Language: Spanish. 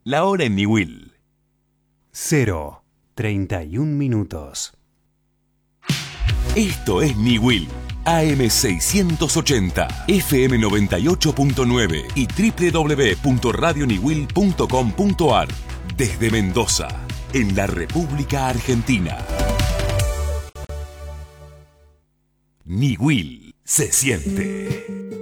La hora en Niwil. 0:31. Esto es Niwil. AM680, FM 98.9 y www.radioniwil.com.ar. Desde Mendoza, en la República Argentina. Niwil se siente.